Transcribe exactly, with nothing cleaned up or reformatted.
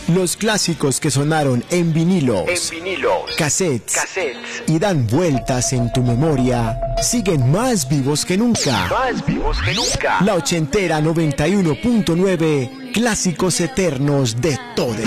Los clásicos que sonaron en vinilos, En vinilos, cassettes, cassettes, y dan vueltas en tu memoria, siguen más vivos que nunca. más vivos que nunca. La ochentera noventa y uno punto nueve, clásicos eternos de toda